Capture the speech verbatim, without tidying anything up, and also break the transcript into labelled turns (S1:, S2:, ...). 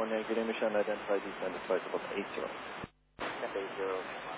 S1: one negative, mission unidentified, descend to flight level eight zero.
S2: Descend eight zero.